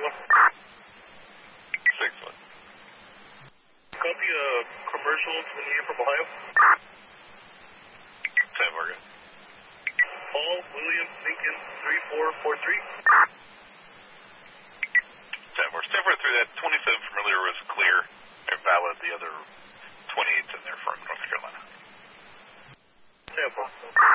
6-1. Copy commercial 28 from Ohio. Sam Morgan. Paul William Lincoln 3443. Sam Morgan. Stand for 3. That 27 from earlier was clear and valid. The other 28's in there from North Carolina. Sam Paul.